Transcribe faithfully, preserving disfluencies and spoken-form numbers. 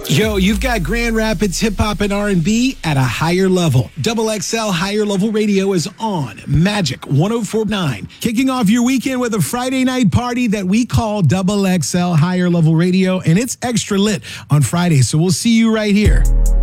Yo, you've got Grand Rapids hip hop and R and B at a higher level. Double X L Higher Level Radio is on Magic one oh four point nine, kicking off your weekend with a Friday night party that we call Double X L Higher Level Radio, and it's extra lit on Friday. So we'll see you right here.